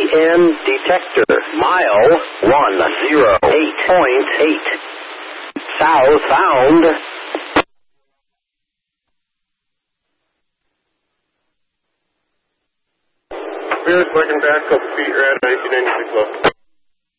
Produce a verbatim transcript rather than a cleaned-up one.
N detector. Mile one zero eight point eight. Southbound. Beer's looking back, couple feet, right at nineteen ninety-six level.